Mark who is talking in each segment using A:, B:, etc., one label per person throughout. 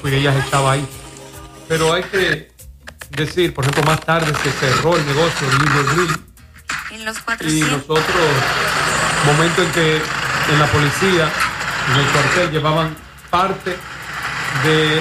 A: negocio y ella estaba ahí. Pero hay que decir, por ejemplo, más tarde se cerró el negocio de Libre Grill.
B: En los 400.
A: Y nosotros, momento en que en la policía, en el cuartel, llevaban parte de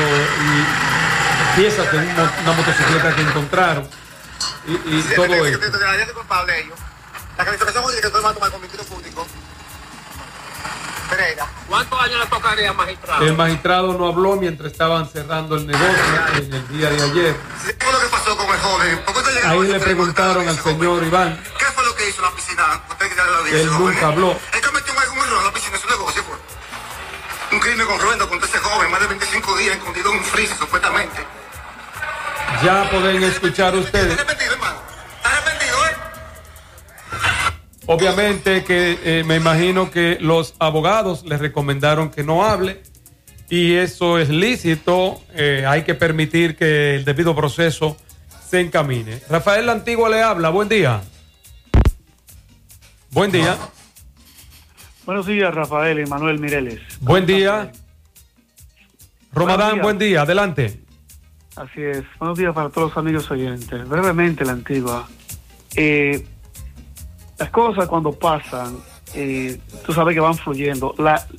A: piezas de una motocicleta que encontraron y todo eso.
C: La calificación que estoy tomando con Ministerio Público. Pereira.
D: ¿Cuántos años le tocaría, magistrado?
A: El magistrado no habló mientras estaban cerrando el negocio en el día de ayer.
C: ¿Qué fue lo que pasó con el joven?
A: Ahí le preguntaron al señor Iván.
C: ¿Qué fue lo que hizo en la piscina?
A: Él nunca habló.
C: Es que metió algún error en la piscina, es un negocio, pues. Un crimen corriendo contra ese joven, más de 25 días escondido en un freezer, supuestamente.
A: Ya pueden escuchar ustedes.
C: ¿Estás arrepentido, hermano? ¿Estás arrepentido,
A: Obviamente que me imagino que los abogados les recomendaron que no hable y eso es lícito. Hay que permitir que el debido proceso se encamine. Rafael La Antigua le habla. Buen día. Buen día.
E: Buenos días, Rafael y Manuel Mireles.
A: Buen día. Romadán, buen día. Adelante.
E: Así es. Buenos días para todos los amigos oyentes. Brevemente, La Antigua. Las cosas cuando pasan, tú sabes que van fluyendo.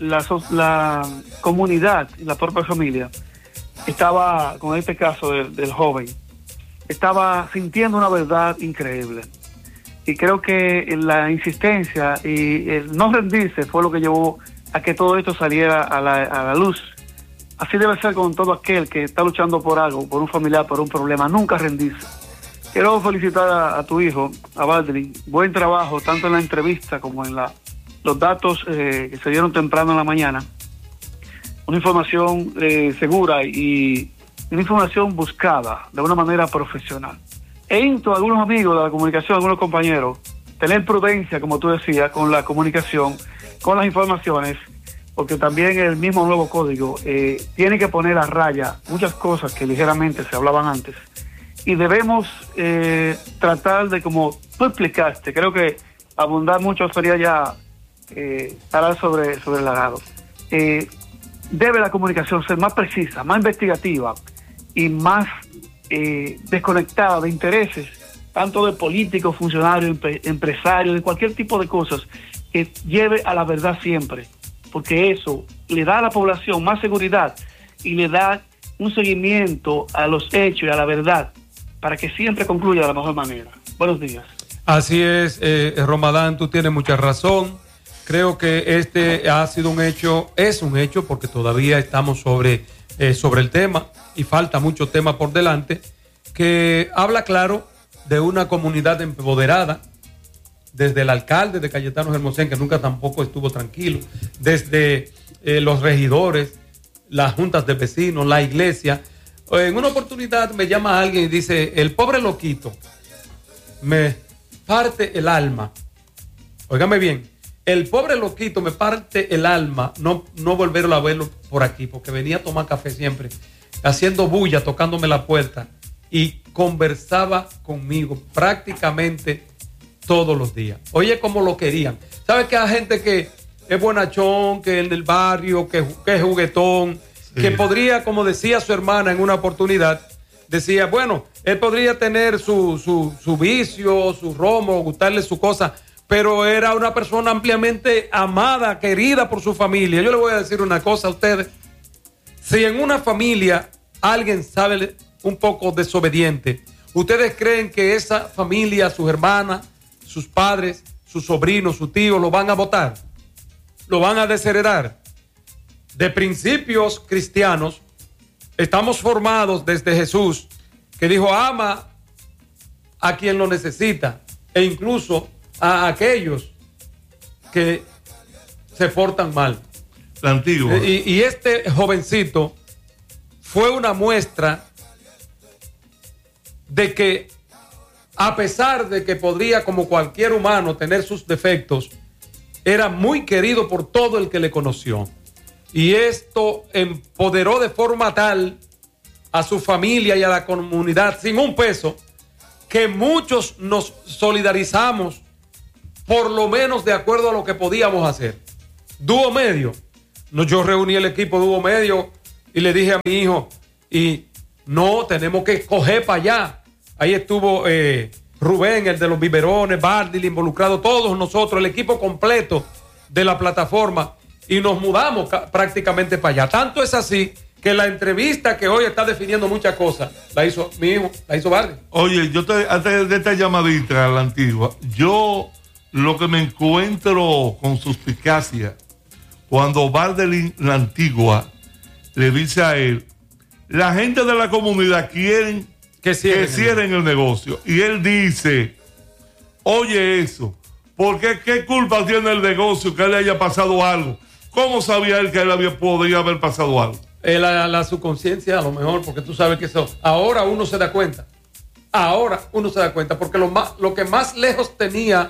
E: La comunidad y la propia familia estaba, con este caso del joven, estaba sintiendo una verdad increíble. Y creo que la insistencia y el no rendirse fue lo que llevó a que todo esto saliera a la luz. Así debe ser con todo aquel que está luchando por algo, por un familiar, por un problema, nunca rendirse. Quiero felicitar a tu hijo, a Valdrin. Buen trabajo, tanto en la entrevista como en los datos que se dieron temprano en la mañana. Una información segura y una información buscada de una manera profesional. E insto a algunos amigos de la comunicación, a algunos compañeros, tener prudencia, como tú decías, con la comunicación, con las informaciones, porque también el mismo nuevo código tiene que poner a raya muchas cosas que ligeramente se hablaban antes. Y debemos tratar de, como tú explicaste, creo que abundar mucho sería ya hablar sobre el arado. Debe la comunicación ser más precisa, más investigativa y más desconectada de intereses, tanto de políticos, funcionarios, empresarios, de cualquier tipo de cosas, que lleve a la verdad siempre, porque eso le da a la población más seguridad y le da un seguimiento a los hechos y a la verdad, para que siempre concluya de la mejor manera. Buenos días.
A: Así es, Romadán, tú tienes mucha razón. Creo que este ha sido un hecho, es un hecho, porque todavía estamos sobre el tema y falta mucho tema por delante, que habla claro de una comunidad empoderada, desde el alcalde de Cayetano Hermosén, que nunca tampoco estuvo tranquilo, desde los regidores, las juntas de vecinos, la iglesia. En una oportunidad me llama alguien y dice, el pobre loquito me parte el alma. Óigame bien, el pobre loquito me parte el alma no volverlo a verlo por aquí, porque venía a tomar café siempre, haciendo bulla, tocándome la puerta y conversaba conmigo prácticamente todos los días. Oye, cómo lo querían. ¿Sabes que hay gente que es bonachón, que es del barrio, que es juguetón? Sí. Que podría, como decía su hermana en una oportunidad, decía, bueno, él podría tener su vicio, su romo, gustarle su cosa, pero era una persona ampliamente amada, querida por su familia. Yo le voy a decir una cosa a ustedes. Si en una familia alguien sabe un poco desobediente, ¿ustedes creen que esa familia, sus hermanas, sus padres, sus sobrinos, sus tíos, lo van a votar? ¿Lo van a desheredar? De principios cristianos, estamos formados desde Jesús, que dijo, ama a quien lo necesita, e incluso a aquellos que se portan mal.
F: La antigua.
A: Y este jovencito fue una muestra de que, a pesar de que podría, como cualquier humano, tener sus defectos, era muy querido por todo el que le conoció. Y esto empoderó de forma tal a su familia y a la comunidad sin un peso, que muchos nos solidarizamos, por lo menos de acuerdo a lo que podíamos hacer. Dúo Medio. Yo reuní el equipo de Dúo Medio y le dije a mi hijo, y no, tenemos que coger para allá. Ahí estuvo Rubén, el de los biberones, Bardil involucrado, todos nosotros, el equipo completo de la plataforma, y nos mudamos prácticamente para allá. Tanto es así que la entrevista que hoy está definiendo muchas cosas la hizo mi hijo, la hizo Bardil.
B: Oye, antes de esta llamadita a la Antigua, yo lo que me encuentro con suspicacia cuando Bardil la Antigua le dice a él, la gente de la comunidad quieren que cierren el negocio. Y él dice, oye eso, ¿por qué culpa tiene el negocio que le haya pasado algo? ¿Cómo sabía él que él podría haber pasado algo?
A: La subconsciencia a lo mejor, porque tú sabes que eso, ahora uno se da cuenta, porque lo que más lejos tenía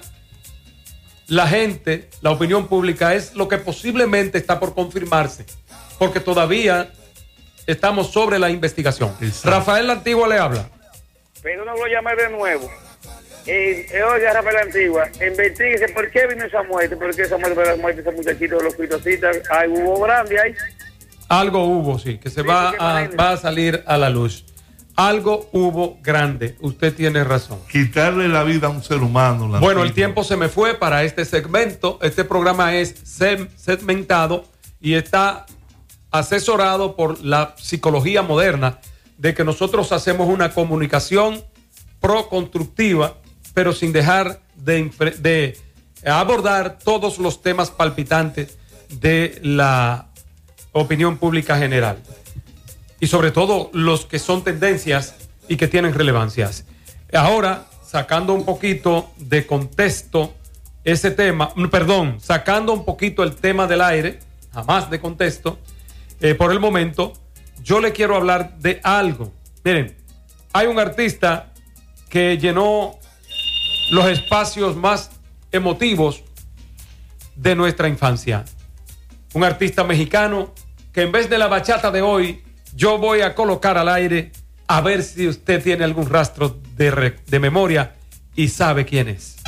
A: la gente, la opinión pública, es lo que posiblemente está por confirmarse, porque todavía estamos sobre la investigación. Exacto. Rafael la Antigua le habla.
F: Pero no lo llamé de nuevo. Oiga, Rafael la Antigua, investiguese por qué vino esa muerte, por qué esa muerte, ese muchachito de los cuitositas, hubo grande ahí.
A: Algo hubo, sí, que va a salir a la luz. Algo hubo grande, usted tiene razón.
B: Quitarle la vida a un ser humano.
A: Bueno, el tiempo se me fue para este segmento. Este programa es segmentado y está asesorado por la psicología moderna, de que nosotros hacemos una comunicación pro-constructiva, pero sin dejar de abordar todos los temas palpitantes de la opinión pública general, y sobre todo los que son tendencias y que tienen relevancias. Ahora, sacando un poquito de contexto ese tema, sacando un poquito el tema del aire, jamás de contexto, por el momento, yo le quiero hablar de algo. Miren, hay un artista que llenó los espacios más emotivos de nuestra infancia. Un artista mexicano que en vez de la bachata de hoy, yo voy a colocar al aire a ver si usted tiene algún rastro de memoria y sabe quién es.